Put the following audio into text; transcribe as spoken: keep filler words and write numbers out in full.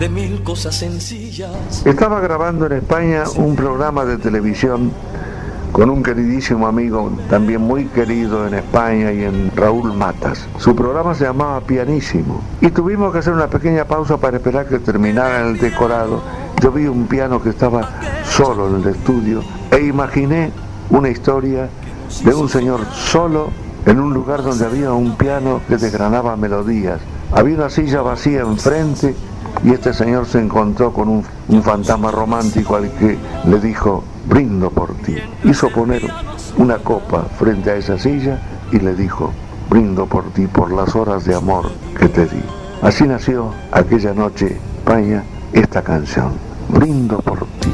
de mil cosas sencillas. Estaba grabando en España un programa de televisión con un queridísimo amigo, también muy querido en España y en Raúl Matas. Su programa se llamaba Pianísimo y tuvimos que hacer una pequeña pausa para esperar que terminara el decorado. Yo vi un piano que estaba solo en el estudio e imaginé una historia de un señor solo en un lugar donde había un piano que desgranaba melodías. Había una silla vacía enfrente y este señor se encontró con un, un fantasma romántico al que le dijo: brindo por ti. Hizo poner una copa frente a esa silla y le dijo: brindo por ti, por las horas de amor que te di. Así nació aquella noche, España, esta canción: brindo por ti.